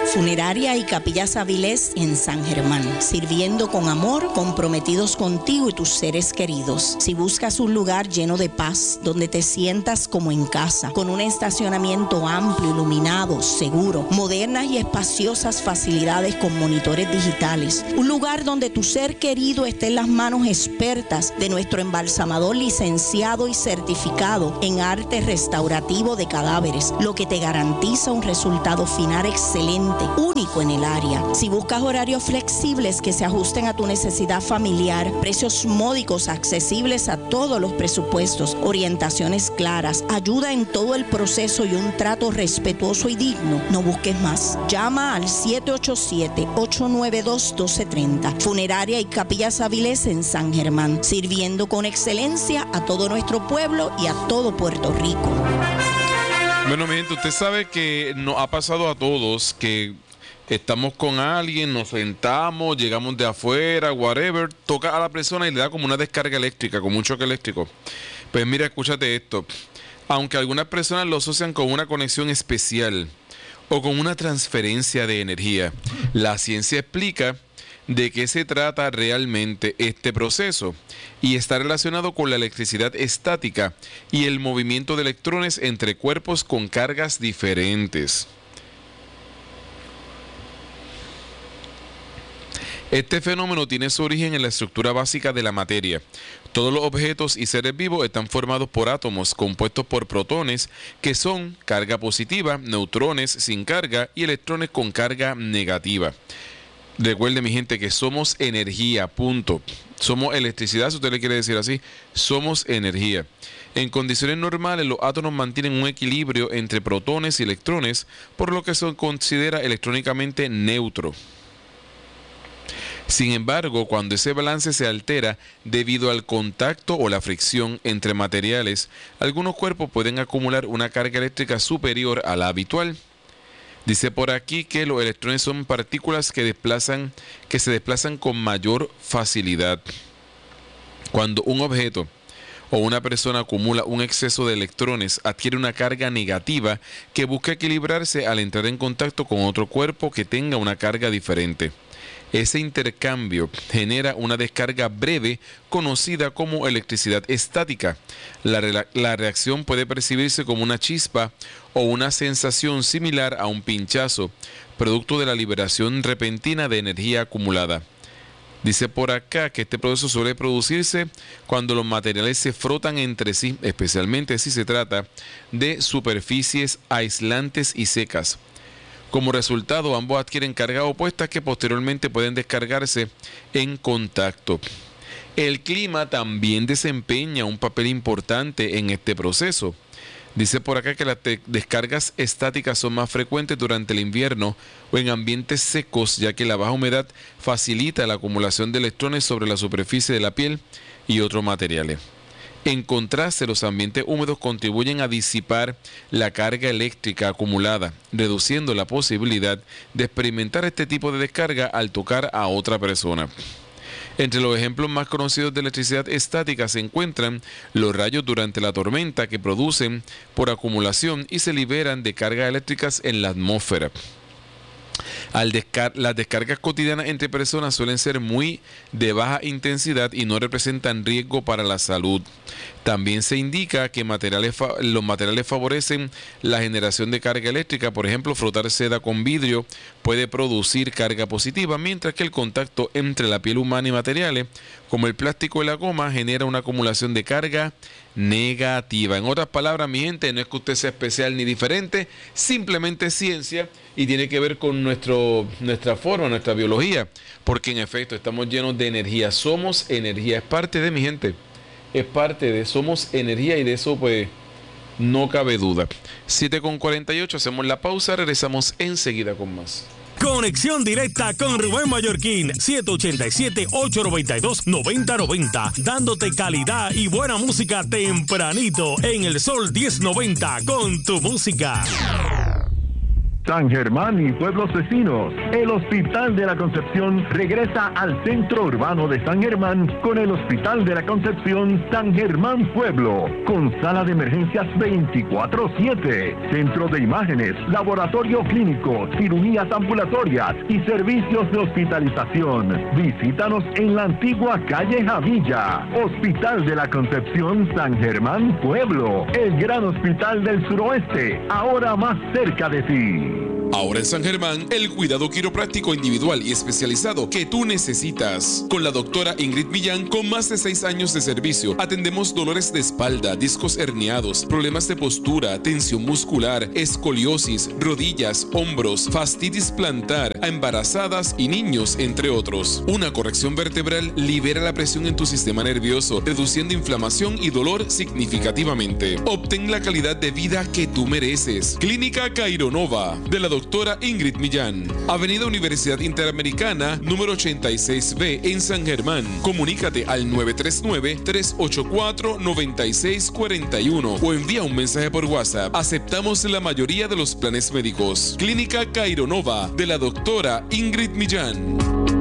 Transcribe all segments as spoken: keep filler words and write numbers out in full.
Funeraria y Capillas Avilés en San Germán, sirviendo con amor, comprometidos contigo y tus seres queridos. Si buscas un lugar lleno de paz, donde te sientas como en casa, con un estacionamiento amplio, iluminado, seguro, modernas y espaciosas facilidades con monitores digitales, un lugar donde tu ser querido esté en las manos expertas de nuestro embalsamador licenciado y certificado en arte restaurativo de cadáveres, lo que te garantiza un resultado final excelente, único en el área. Si buscas horarios flexibles que se ajusten a tu necesidad familiar, precios módicos accesibles a todos los presupuestos, orientaciones claras, ayuda en todo el proceso y un trato respetuoso y digno, no busques más. Llama al siete ocho siete, ocho nueve dos, uno dos tres cero. Funeraria y Capillas Avilés en San Germán, sirviendo con excelencia a todo nuestro pueblo y a todo Puerto Rico. Bueno, mi gente, usted sabe que nos ha pasado a todos que estamos con alguien, nos sentamos, llegamos de afuera, whatever, toca a la persona y le da como una descarga eléctrica, como un choque eléctrico. Pues mira, escúchate esto. Aunque algunas personas lo asocian con una conexión especial o con una transferencia de energía, la ciencia explica de qué se trata realmente este proceso y está relacionado con la electricidad estática y el movimiento de electrones entre cuerpos con cargas diferentes. Este fenómeno tiene su origen en la estructura básica de la materia. Todos los objetos y seres vivos están formados por átomos compuestos por protones, que son carga positiva, neutrones sin carga y electrones con carga negativa. Recuerde, mi gente, que somos energía, punto. Somos electricidad, si usted le quiere decir así, somos energía. En condiciones normales, los átomos mantienen un equilibrio entre protones y electrones, por lo que se considera electrónicamente neutro. Sin embargo, cuando ese balance se altera debido al contacto o la fricción entre materiales, algunos cuerpos pueden acumular una carga eléctrica superior a la habitual. Dice por aquí que los electrones son partículas que desplazan, que se desplazan con mayor facilidad. Cuando un objeto o una persona acumula un exceso de electrones, adquiere una carga negativa que busca equilibrarse al entrar en contacto con otro cuerpo que tenga una carga diferente. Ese intercambio genera una descarga breve conocida como electricidad estática. La, la reacción puede percibirse como una chispa o una sensación similar a un pinchazo, producto de la liberación repentina de energía acumulada. Dice por acá que este proceso suele producirse cuando los materiales se frotan entre sí, especialmente si se trata de superficies aislantes y secas. Como resultado, ambos adquieren cargas opuestas que posteriormente pueden descargarse en contacto. El clima también desempeña un papel importante en este proceso. Dice por acá que las descargas estáticas son más frecuentes durante el invierno o en ambientes secos, ya que la baja humedad facilita la acumulación de electrones sobre la superficie de la piel y otros materiales. En contraste, los ambientes húmedos contribuyen a disipar la carga eléctrica acumulada, reduciendo la posibilidad de experimentar este tipo de descarga al tocar a otra persona. Entre los ejemplos más conocidos de electricidad estática se encuentran los rayos durante la tormenta, que producen por acumulación y se liberan de cargas eléctricas en la atmósfera. Al descar- las descargas cotidianas entre personas suelen ser muy de baja intensidad y no representan riesgo para la salud. También se indica que materiales fa- los materiales favorecen la generación de carga eléctrica. Por ejemplo, frotar seda con vidrio puede producir carga positiva, mientras que el contacto entre la piel humana y materiales como el plástico y la goma genera una acumulación de carga negativa. En otras palabras, mi gente, no es que usted sea especial ni diferente, simplemente es ciencia y tiene que ver con nuestro, nuestra forma, nuestra biología, porque en efecto estamos llenos de energía, somos energía, es parte de, mi gente, es parte de, somos energía, y de eso pues no cabe duda. siete con cuarenta y ocho, hacemos la pausa, regresamos enseguida con más. Conexión directa con Rubén Mallorquín, siete ocho siete, ocho nueve dos, nueve cero nueve cero, dándote calidad y buena música tempranito en el Sol diez noventa con tu música. San Germán y pueblos vecinos, el Hospital de la Concepción regresa al centro urbano de San Germán con el Hospital de la Concepción San Germán Pueblo, con sala de emergencias veinticuatro siete, centro de imágenes, laboratorio clínico, cirugías ambulatorias y servicios de hospitalización. Visítanos en la antigua calle Javilla. Hospital de la Concepción San Germán Pueblo, el gran hospital del suroeste, ahora más cerca de ti. Ahora en San Germán, el cuidado quiropráctico individual y especializado que tú necesitas. Con la doctora Ingrid Millán, con más de seis años de servicio, atendemos dolores de espalda, discos herniados, problemas de postura, tensión muscular, escoliosis, rodillas, hombros, fastitis plantar, a embarazadas y niños, entre otros. Una corrección vertebral libera la presión en tu sistema nervioso, reduciendo inflamación y dolor significativamente. Obtén la calidad de vida que tú mereces. Clínica Caironova, de la doctora Doctora Ingrid Millán, Avenida Universidad Interamericana, número ochenta y seis B en San Germán. Comunícate al nueve tres nueve, tres ocho cuatro, nueve seis cuatro uno o envía un mensaje por WhatsApp. Aceptamos la mayoría de los planes médicos. Clínica Caironova, de la doctora Ingrid Millán.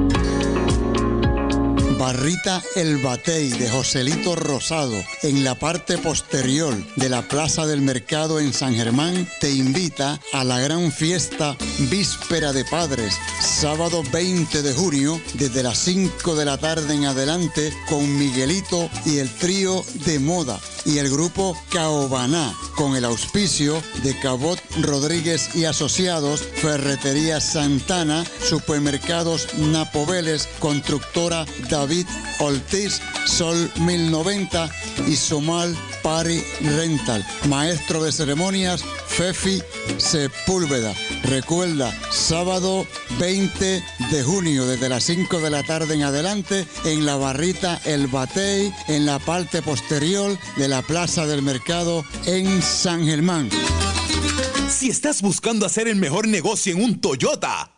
Barrita El Batey de Joselito Rosado, en la parte posterior de la Plaza del Mercado en San Germán, te invita a la gran fiesta Víspera de Padres, sábado veinte de junio, desde las cinco de la tarde en adelante, con Miguelito y el trío de moda y el grupo Caobaná, con el auspicio de Cabot Rodríguez y Asociados, Ferretería Santana, Supermercados Napoveles, Constructora David Ortiz, Sol mil noventa y Somal Party Rental. Maestro de ceremonias, Fefi Sepúlveda. Recuerda, sábado veinte de junio, desde las cinco de la tarde en adelante, en la Barrita El Batey, en la parte posterior de la Plaza del Mercado en San Germán. Si estás buscando hacer el mejor negocio en un Toyota,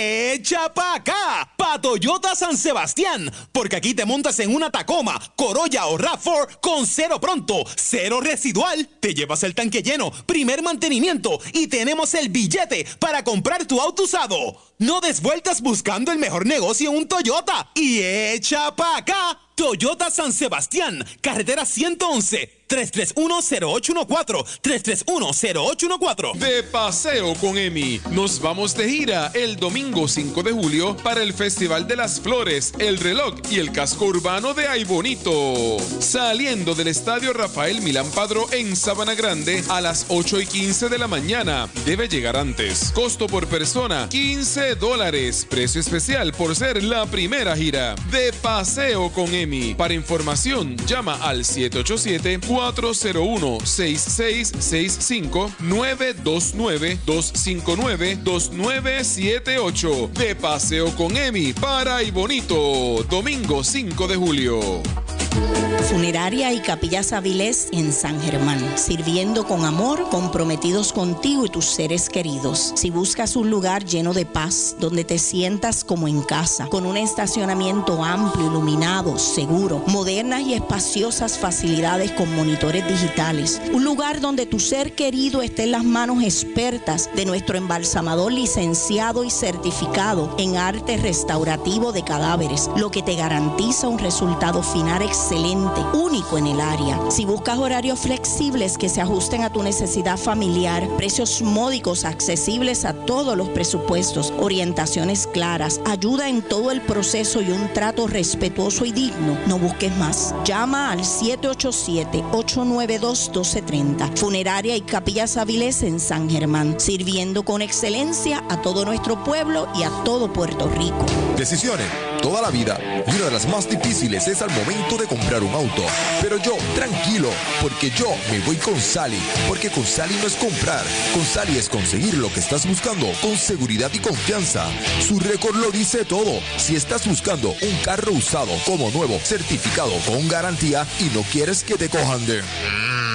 ¡echa pa' acá! Pa' Toyota San Sebastián, porque aquí te montas en una Tacoma, Corolla o RAV cuatro con cero pronto, cero residual, te llevas el tanque lleno, primer mantenimiento y tenemos el billete para comprar tu auto usado. No des vueltas buscando el mejor negocio en un Toyota y echa pa' acá. Toyota San Sebastián, carretera ciento once, tres tres uno, cero ocho uno cuatro, tres tres uno, cero ocho uno cuatro. De paseo con Emi, nos vamos de gira el domingo cinco de julio para el Festival de las Flores, el Reloj y el Casco Urbano de Ay Bonito. Saliendo del Estadio Rafael Milán Padró en Sabana Grande a las ocho y quince de la mañana. Debe llegar antes. Costo por persona, quince dólares. Precio especial por ser la primera gira. De paseo con Emi. Para información, llama al siete ocho siete, cuatro cero uno, seis seis seis cinco, nueve dos nueve, dos cinco nueve, dos nueve siete ocho. De paseo con Emi para Ay Bonito, domingo cinco de julio. Funeraria y Capillas Avilés en San Germán, sirviendo con amor, comprometidos contigo y tus seres queridos. Si buscas un lugar lleno de paz, donde te sientas como en casa, con un estacionamiento amplio, iluminado, seguro, modernas y espaciosas facilidades con monitores digitales, un lugar donde tu ser querido esté en las manos expertas de nuestro embalsamador licenciado y certificado en arte restaurativo de cadáveres, lo que te garantiza un resultado final excelente, único en el área. Si buscas horarios flexibles que se ajusten a tu necesidad familiar, precios módicos accesibles a todos los presupuestos, orientaciones claras, ayuda en todo el proceso y un trato respetuoso y digno, no busques más. Llama al siete ocho siete, ocho nueve dos, uno dos tres cero. Funeraria y Capillas Avilés en San Germán, sirviendo con excelencia a todo nuestro pueblo y a todo Puerto Rico. Decisiones toda la vida, y una de las más difíciles es al momento de comprar un auto. Pero yo, tranquilo, porque yo me voy con Sally, porque con Sally no es comprar, con Sally es conseguir lo que estás buscando con seguridad y confianza. Su récord lo dice todo. Si estás buscando un carro usado como nuevo, certificado con garantía y no quieres que te cojan de...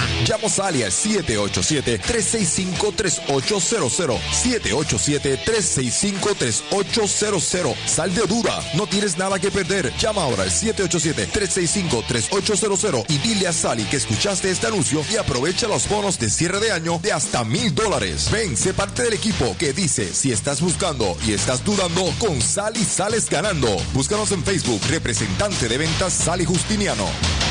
Llamo a Sally al siete ocho siete, tres seis cinco, tres ocho cero cero. siete ocho siete, tres seis cinco, tres ocho cero cero. Sal de duda, no tienes nada que perder. Llama ahora al siete ocho siete, tres seis cinco, tres ocho cero cero y dile a Sally que escuchaste este anuncio y aprovecha los bonos de cierre de año de hasta mil dólares. Ven, sé parte del equipo que dice, si estás buscando y estás dudando, con Sally sales ganando. Búscanos en Facebook, representante de ventas Sally Justiniano.